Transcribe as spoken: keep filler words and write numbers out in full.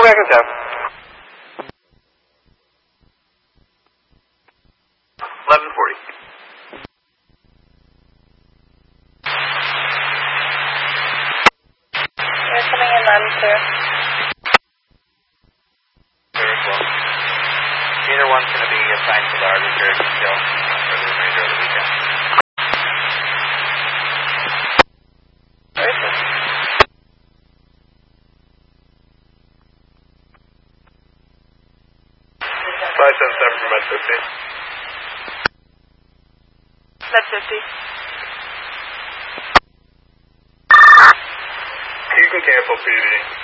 go back in town. eleven forty. You're coming in loud and clear. Clear as well. Either one's going to be assigned to the arbitrary detail for the remainder of the weekend. Where is this? five seven seven from Med fifty. Med fifty. You can cancel P D.